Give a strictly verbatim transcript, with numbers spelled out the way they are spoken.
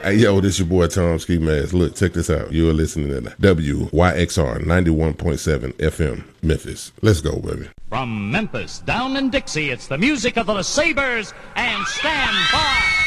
Hey, yo, this your boy Tom Ski Mask. Look, check this out. You are listening to W Y X R ninety-one point seven F M, Memphis. Let's go, baby. From Memphis, down in Dixie, it's the music of the Sabres, and stand by.